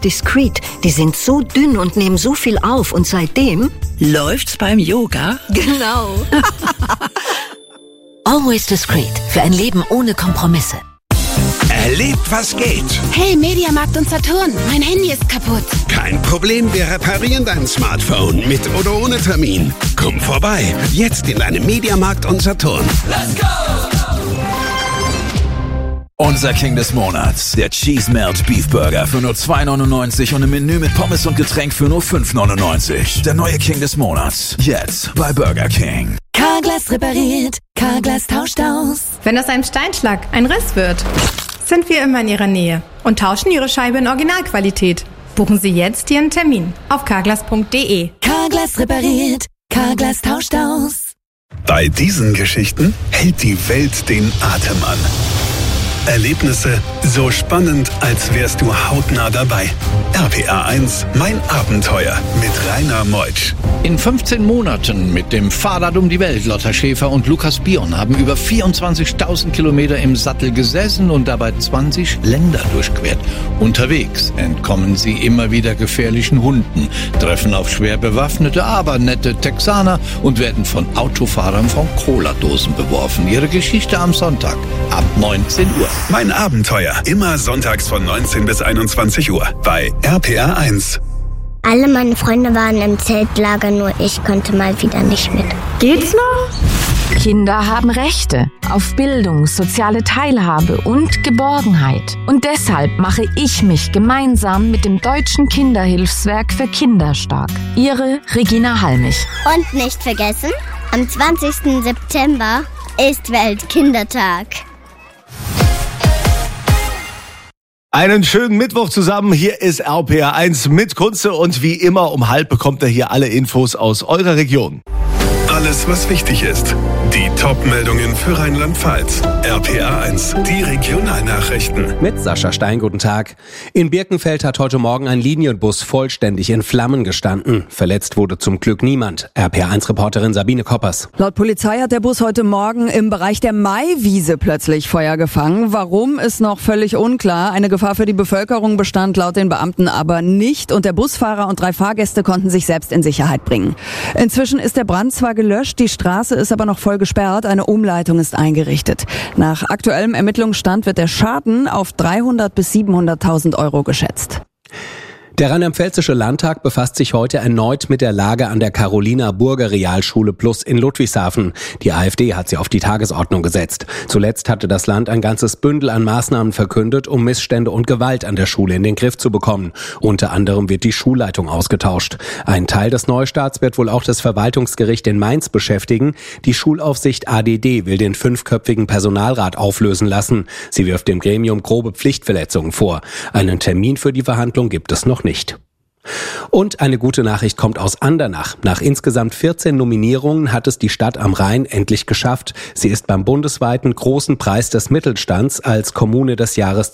Discreet. Die sind so dünn und nehmen so viel auf und seitdem... Läuft's beim Yoga? Genau. Always Discreet. Für ein Leben ohne Kompromisse. Erlebt, was geht. Hey, Mediamarkt und Saturn, mein Handy ist kaputt. Kein Problem, wir reparieren dein Smartphone mit oder ohne Termin. Komm vorbei, jetzt in deinem Mediamarkt und Saturn. Let's go! Unser King des Monats, der Cheese Melt Beef Burger für nur 2,99 und ein Menü mit Pommes und Getränk für nur 5,99. Der neue King des Monats, jetzt bei Burger King. Carglass repariert, Carglass tauscht aus. Wenn aus einem Steinschlag ein Riss wird, sind wir immer in Ihrer Nähe und tauschen Ihre Scheibe in Originalqualität. Buchen Sie jetzt Ihren Termin auf carglass.de. Carglass repariert, Carglass tauscht aus. Bei diesen Geschichten hält die Welt den Atem an. Erlebnisse so spannend, als wärst du hautnah dabei. RPA 1, mein Abenteuer mit Rainer Meutsch. In 15 Monaten mit dem Fahrrad um die Welt, Lotta Schäfer und Lukas Bion haben über 24.000 Kilometer im Sattel gesessen und dabei 20 Länder durchquert. Unterwegs entkommen sie immer wieder gefährlichen Hunden, treffen auf schwer bewaffnete, aber nette Texaner und werden von Autofahrern von Cola-Dosen beworfen. Ihre Geschichte am Sonntag ab 19 Uhr. Mein Abenteuer, immer sonntags von 19 bis 21 Uhr bei RPA 1. Alle meine Freunde waren im Zeltlager, nur ich konnte mal wieder nicht mit. Geht's noch? Kinder haben Rechte auf Bildung, soziale Teilhabe und Geborgenheit. Und deshalb mache ich mich gemeinsam mit dem Deutschen Kinderhilfswerk für Kinder stark. Ihre Regina Halmich. Und nicht vergessen, am 20. September ist Weltkindertag. Einen schönen Mittwoch zusammen. Hier ist RPA 1 mit Kunze und wie immer um 12 bekommt ihr hier alle Infos aus eurer Region. Alles, was wichtig ist. Die Top-Meldungen für Rheinland-Pfalz. RPA 1, die Regionalnachrichten. Mit Sascha Stein, guten Tag. In Birkenfeld hat heute Morgen ein Linienbus vollständig in Flammen gestanden. Verletzt wurde zum Glück niemand. RPA 1-Reporterin Sabine Koppers. Laut Polizei hat der Bus heute Morgen im Bereich der Maiwiese plötzlich Feuer gefangen. Warum, ist noch völlig unklar. Eine Gefahr für die Bevölkerung bestand laut den Beamten aber nicht. Und der Busfahrer und 3 Fahrgäste konnten sich selbst in Sicherheit bringen. Inzwischen ist der Brand zwar gelöscht, die Straße ist aber noch voll gesperrt. Eine Umleitung ist eingerichtet. Nach aktuellem Ermittlungsstand wird der Schaden auf 300.000 bis 700.000 Euro geschätzt. Der Rheinland-Pfälzische Landtag befasst sich heute erneut mit der Lage an der Carolina-Burger-Realschule Plus in Ludwigshafen. Die AfD hat sie auf die Tagesordnung gesetzt. Zuletzt hatte das Land ein ganzes Bündel an Maßnahmen verkündet, um Missstände und Gewalt an der Schule in den Griff zu bekommen. Unter anderem wird die Schulleitung ausgetauscht. Ein Teil des Neustarts wird wohl auch das Verwaltungsgericht in Mainz beschäftigen. Die Schulaufsicht ADD will den 5-köpfigen Personalrat auflösen lassen. Sie wirft dem Gremium grobe Pflichtverletzungen vor. Einen Termin für die Verhandlung gibt es noch nicht. Und eine gute Nachricht kommt aus Andernach. Nach insgesamt 14 Nominierungen hat es die Stadt am Rhein endlich geschafft. Sie ist beim bundesweiten Großen Preis des Mittelstands als Kommune des Jahres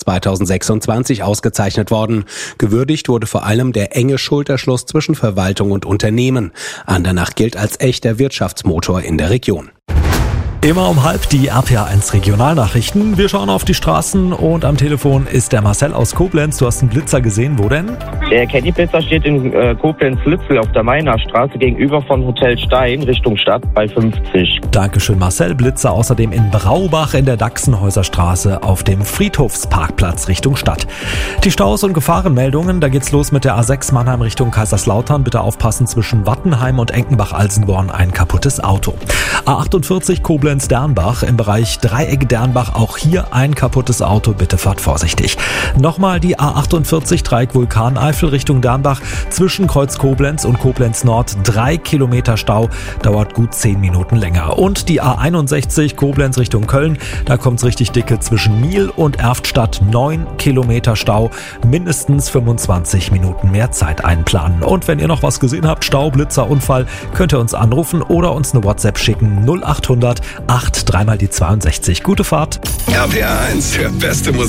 2026 ausgezeichnet worden. Gewürdigt wurde vor allem der enge Schulterschluss zwischen Verwaltung und Unternehmen. Andernach gilt als echter Wirtschaftsmotor in der Region. Immer um 12 die RPA 1 Regionalnachrichten. Wir schauen auf die Straßen und am Telefon ist der Marcel aus Koblenz. Du hast einen Blitzer gesehen, wo denn? Der Caddy-Blitzer steht in Koblenz-Litzel auf der Mainer Straße gegenüber von Hotel Stein Richtung Stadt bei 50. Dankeschön Marcel. Blitzer außerdem in Braubach in der Dachsenhäuser Straße auf dem Friedhofsparkplatz Richtung Stadt. Die Staus und Gefahrenmeldungen, da geht's los mit der A6 Mannheim Richtung Kaiserslautern. Bitte aufpassen, zwischen Wattenheim und Enkenbach-Alsenborn ein kaputtes Auto. A48 Koblenz-Dernbach im Bereich Dreieck-Dernbach, auch hier ein kaputtes Auto, bitte fahrt vorsichtig. Nochmal die A48 Dreieck Vulkaneifel Richtung Dernbach, zwischen Kreuz Koblenz und Koblenz Nord 3 Kilometer Stau, dauert gut 10 Minuten länger. Und die A61 Koblenz Richtung Köln, da kommt's richtig dicke, zwischen Miel und Erftstadt 9 Kilometer Stau, mindestens 25 Minuten mehr Zeit einplanen. Und wenn ihr noch was gesehen habt, Stau, Blitzer, Unfall, könnt ihr uns anrufen oder uns eine WhatsApp schicken 0800 8 3 mal die 62. Gute Fahrt. RPA 1, der beste Musik.